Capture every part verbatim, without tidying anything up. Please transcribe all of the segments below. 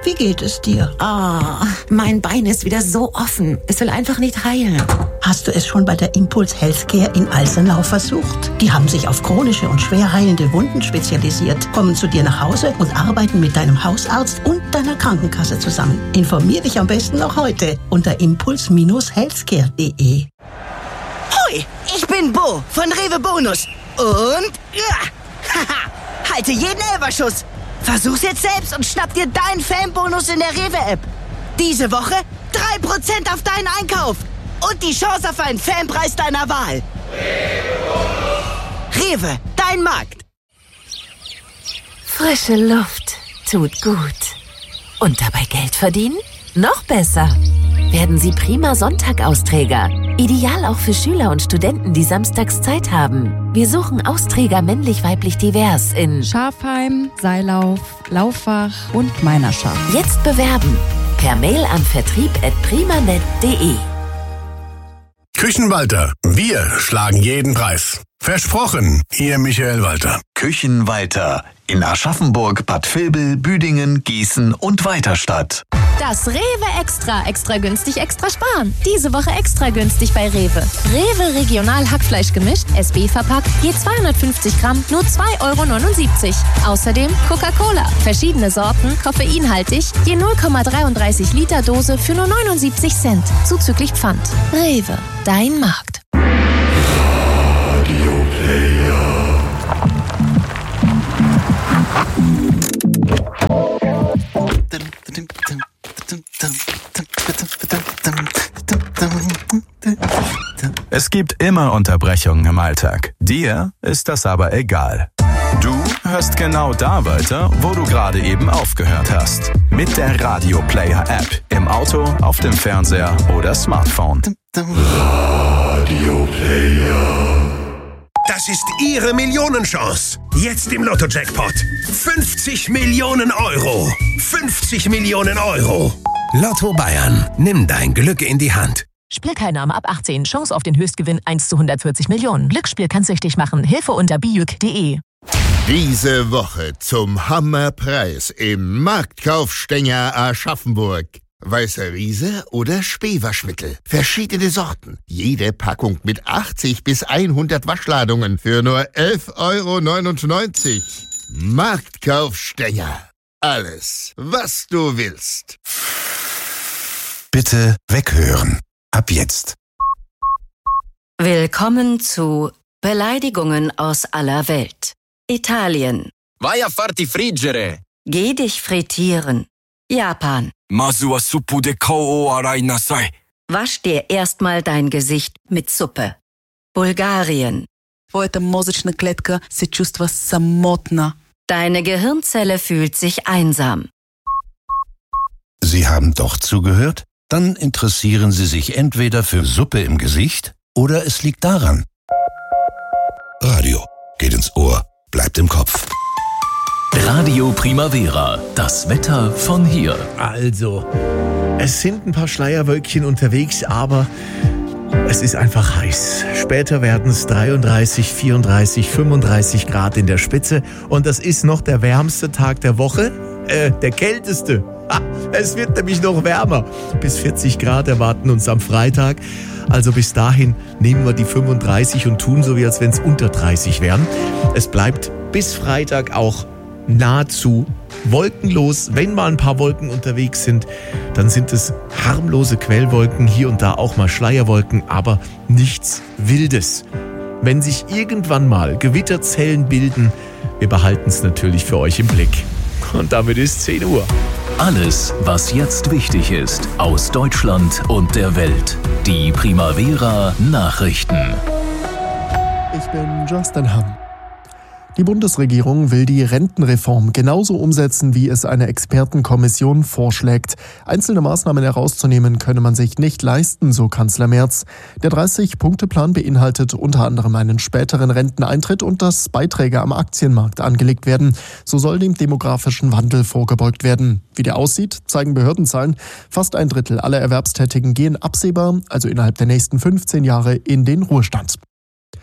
wie geht es dir? Ah, oh, mein Bein ist wieder so offen. Es will einfach nicht heilen. Hast du es schon bei der Impuls Healthcare in Alsenau versucht? Die haben sich auf chronische und schwer heilende Wunden spezialisiert, kommen zu dir nach Hause und arbeiten mit deinem Hausarzt und deiner Krankenkasse zusammen. Informier dich am besten noch heute unter impuls healthcare punkt de. Hoi, ich bin Bo von Rewe Bonus. Und ja, haha, halte jeden Elberschuss. Versuch's jetzt selbst und schnapp dir deinen Fanbonus in der Rewe-App. Diese Woche drei Prozent auf deinen Einkauf. Und die Chance auf einen Fanpreis deiner Wahl. Rewe, dein Markt. Frische Luft tut gut. Und dabei Geld verdienen? Noch besser. Werden Sie prima Sonntag-Austräger. Ideal auch für Schüler und Studenten, die samstags Zeit haben. Wir suchen Austräger männlich-weiblich divers in Schafheim, Seilauf, Lauffach und Meinerschaft. Jetzt bewerben. Per Mail an vertrieb at primanet punkt de. Küchenwalter. Wir schlagen jeden Preis. Versprochen, Ihr Michael Walter. Küchenwalter. In Aschaffenburg, Bad Vilbel, Büdingen, Gießen und Weiterstadt. Das Rewe Extra. Extra günstig, extra sparen. Diese Woche extra günstig bei Rewe. Rewe Regional Hackfleisch gemischt, S B verpackt, je zweihundertfünfzig Gramm, nur zwei Euro neunundsiebzig. Außerdem Coca-Cola. Verschiedene Sorten, koffeinhaltig, je null Komma dreiunddreißig Liter Dose für nur neunundsiebzig Cent. Zuzüglich Pfand. Rewe, dein Markt. Radio Player. Es gibt immer Unterbrechungen im Alltag. Dir ist das aber egal. Du hörst genau da weiter, wo du gerade eben aufgehört hast. Mit der Radio Player App. Im Auto, auf dem Fernseher oder Smartphone. Radio Player. Das ist Ihre Millionenchance. Jetzt im Lotto-Jackpot. fünfzig Millionen Euro. fünfzig Millionen Euro. Lotto Bayern. Nimm dein Glück in die Hand. Spielteilnahme ab achtzehn. Chance auf den Höchstgewinn eins zu hundertvierzig Millionen. Glücksspiel kann süchtig machen. Hilfe unter bijuk punkt de. Diese Woche zum Hammerpreis im Marktkaufstänger Aschaffenburg. Weißer Riese oder Spähwaschmittel. Verschiedene Sorten. Jede Packung mit achtzig bis hundert Waschladungen für nur elf Euro neunundneunzig. Marktkaufstänger. Alles, was du willst. Bitte weghören. Ab jetzt. Willkommen zu Beleidigungen aus aller Welt. Italien. Vai a farti friggere. Geh dich frittieren. Japan. Masu wa suppu de kao o arai nasai. Wasch dir erstmal dein Gesicht mit Suppe. Bulgarien. Твоята мозъчна клетка се чувства самотна. Deine Gehirnzelle fühlt sich einsam. Sie haben doch zugehört? Dann interessieren Sie sich entweder für Suppe im Gesicht oder es liegt daran. Radio geht ins Ohr, bleibt im Kopf. Radio Primavera, das Wetter von hier. Also, es sind ein paar Schleierwölkchen unterwegs, aber es ist einfach heiß. Später werden es dreiunddreißig, vierunddreißig, fünfunddreißig Grad in der Spitze und das ist noch der wärmste Tag der Woche, äh, der kälteste. Ha, es wird nämlich noch wärmer. Bis vierzig Grad erwarten uns am Freitag. Also bis dahin nehmen wir die fünfunddreißig und tun so, wie als wenn es unter dreißig wären. Es bleibt bis Freitag auch nahezu wolkenlos. Wenn mal ein paar Wolken unterwegs sind, dann sind es harmlose Quellwolken, hier und da auch mal Schleierwolken, aber nichts Wildes. Wenn sich irgendwann mal Gewitterzellen bilden, wir behalten es natürlich für euch im Blick. Und damit ist zehn Uhr. Alles, was jetzt wichtig ist, aus Deutschland und der Welt. Die Primavera Nachrichten. Ich bin Justin Hamm. Die Bundesregierung will die Rentenreform genauso umsetzen, wie es eine Expertenkommission vorschlägt. Einzelne Maßnahmen herauszunehmen könne man sich nicht leisten, so Kanzler Merz. Der dreißig-Punkte-Plan beinhaltet unter anderem einen späteren Renteneintritt und dass Beiträge am Aktienmarkt angelegt werden. So soll dem demografischen Wandel vorgebeugt werden. Wie der aussieht, zeigen Behördenzahlen. Fast ein Drittel aller Erwerbstätigen gehen absehbar, also innerhalb der nächsten fünfzehn Jahre, in den Ruhestand.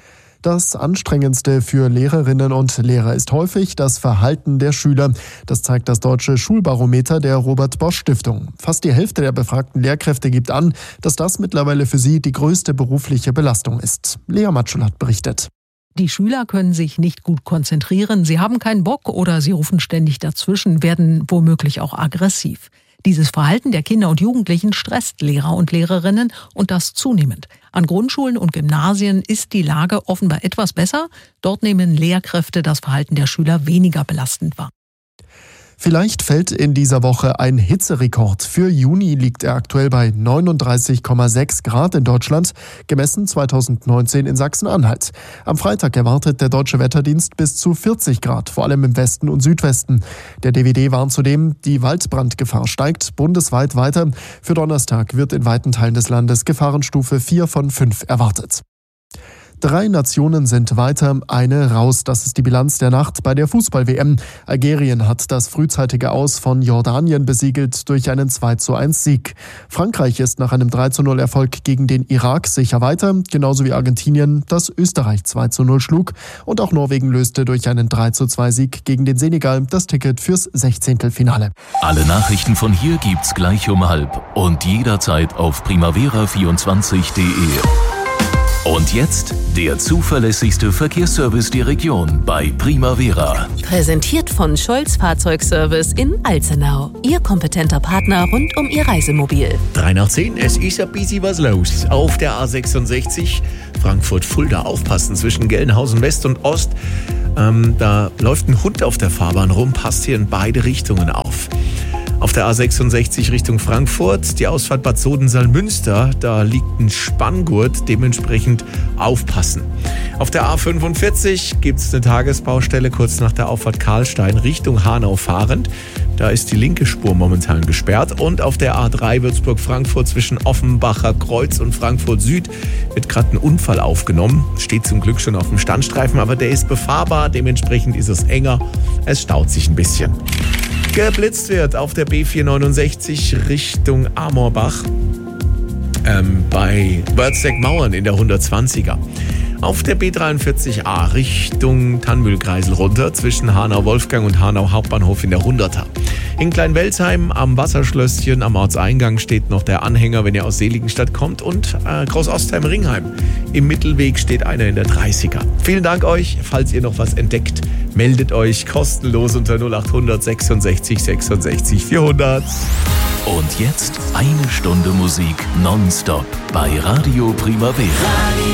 Das Anstrengendste für Lehrerinnen und Lehrer ist häufig das Verhalten der Schüler. Das zeigt das deutsche Schulbarometer der Robert-Bosch-Stiftung. Fast die Hälfte der befragten Lehrkräfte gibt an, dass das mittlerweile für sie die größte berufliche Belastung ist. Lea Matschel hat berichtet. Die Schüler können sich nicht gut konzentrieren, sie haben keinen Bock oder sie rufen ständig dazwischen, werden womöglich auch aggressiv. Dieses Verhalten der Kinder und Jugendlichen stresst Lehrer und Lehrerinnen und das zunehmend. An Grundschulen und Gymnasien ist die Lage offenbar etwas besser. Dort nehmen Lehrkräfte das Verhalten der Schüler weniger belastend wahr. Vielleicht fällt in dieser Woche ein Hitzerekord. Für Juni liegt er aktuell bei neununddreißig Komma sechs Grad in Deutschland, gemessen zweitausendneunzehn in Sachsen-Anhalt. Am Freitag erwartet der Deutsche Wetterdienst bis zu vierzig Grad, vor allem im Westen und Südwesten. Der D W D warnt zudem, die Waldbrandgefahr steigt bundesweit weiter. Für Donnerstag wird in weiten Teilen des Landes Gefahrenstufe vier von fünf erwartet. Drei Nationen sind weiter, eine raus. Das ist die Bilanz der Nacht bei der Fußball-W M. Algerien hat das frühzeitige Aus von Jordanien besiegelt durch einen zwei zu eins Sieg. Frankreich ist nach einem drei zu null Erfolg gegen den Irak sicher weiter, genauso wie Argentinien, das Österreich zwei zu null schlug. Und auch Norwegen löste durch einen drei zu zwei Sieg gegen den Senegal das Ticket fürs Sechzehntelfinale. Alle Nachrichten von hier gibt's gleich um halb und jederzeit auf primavera vierundzwanzig punkt de. Und jetzt der zuverlässigste Verkehrsservice der Region bei Primavera. Präsentiert von Scholz Fahrzeugservice in Alzenau. Ihr kompetenter Partner rund um Ihr Reisemobil. drei nach zehn, es ist ein bisschen was los. Auf der A sechsundsechzig Frankfurt-Fulda, aufpassen zwischen Gelnhausen West und Ost. Ähm, da läuft ein Hund auf der Fahrbahn rum, passt hier in beide Richtungen auf. Auf der A sechsundsechzig Richtung Frankfurt, die Ausfahrt Bad Sodensaal-Münster, da liegt ein Spanngurt, dementsprechend aufpassen. Auf der A fünfundvierzig gibt es eine Tagesbaustelle kurz nach der Auffahrt Karlstein Richtung Hanau fahrend. Da ist die linke Spur momentan gesperrt. Und auf der A drei Würzburg-Frankfurt zwischen Offenbacher Kreuz und Frankfurt Süd wird gerade ein Unfall aufgenommen. Steht zum Glück schon auf dem Standstreifen, aber der ist befahrbar, dementsprechend ist es enger. Es staut sich ein bisschen. Geblitzt wird auf der B vierhundertneunundsechzig Richtung Amorbach ähm, bei Wörthsegg-Mauern in der hundertzwanziger. Auf der B dreiundvierzig A Richtung Tannmühlkreisel runter zwischen Hanau-Wolfgang und Hanau Hauptbahnhof in der hunderter. In Kleinwelsheim am Wasserschlösschen am Ortseingang steht noch der Anhänger, wenn ihr aus Seligenstadt kommt, und äh, Groß-Ostheim-Ringheim. Im Mittelweg steht einer in der dreißiger. Vielen Dank euch. Falls ihr noch was entdeckt, meldet euch kostenlos unter null acht hundert sechsundsechzig sechsundsechzig vierhundert. Und jetzt eine Stunde Musik nonstop bei Radio Primavera.